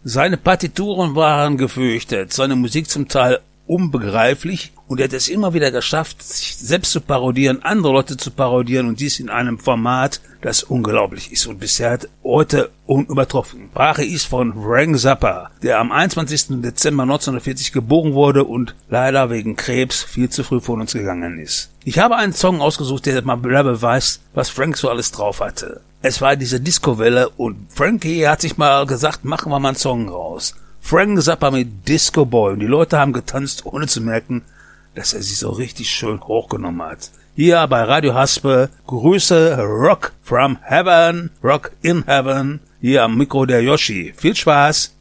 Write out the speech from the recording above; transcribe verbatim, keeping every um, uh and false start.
Seine Partituren waren gefürchtet, seine Musik zum Teil unbegreiflich, und er hat es immer wieder geschafft, sich selbst zu parodieren, andere Leute zu parodieren, und dies in einem Format, das unglaublich ist und bisher hat heute unübertroffen. Sprache ist von Frank Zappa, der am einundzwanzigsten Dezember neunzehnhundertvierzig geboren wurde und leider wegen Krebs viel zu früh von uns gegangen ist. Ich habe einen Song ausgesucht, der mal beweist, was Frank so alles drauf hatte. Es war diese Disco-Welle und Frankie hat sich mal gesagt, machen wir mal einen Song raus. Frank Zappa mit Disco Boy, und die Leute haben getanzt, ohne zu merken, dass er sich so richtig schön hochgenommen hat. Hier bei Radio Haspe, Grüße, Rock from Heaven, Rock in Heaven, hier am Mikro der Yoshi. Viel Spaß!